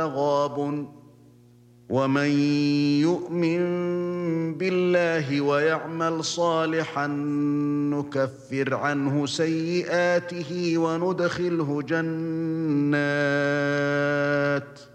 غَابٌ وَمَن يُؤْمِن بِاللَّهِ وَيَعْمَلْ صَالِحًا نُكَفِّرْ عَنْهُ سَيِّئَاتِهِ